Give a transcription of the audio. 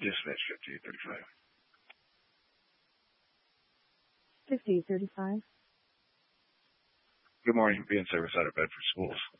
Dispatch 5835. 5835. Good morning. Being service out of Bedford Schools.